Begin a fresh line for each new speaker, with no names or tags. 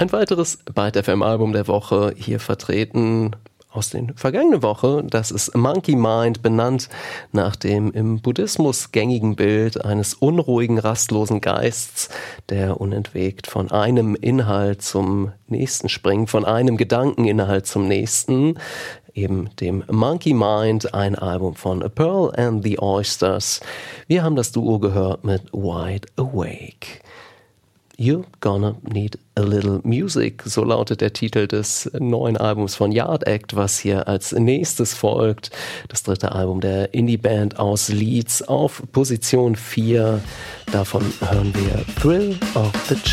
Ein weiteres Byte FM Album der Woche, hier vertreten aus den vergangenen Woche. Das ist Monkey Mind, benannt nach dem im Buddhismus gängigen Bild eines unruhigen, rastlosen Geists, der unentwegt von einem Inhalt zum nächsten springt, von einem Gedankeninhalt zum nächsten. Eben dem Monkey Mind, ein Album von A Pearl and the Oysters. Wir haben das Duo gehört mit Wide Awake. You're Gonna Need a Little Music, so lautet der Titel des neuen Albums von Yard Act, was hier als nächstes folgt. Das dritte Album der Indie-Band aus Leeds auf Position 4. Davon hören wir Thrill of the Chase.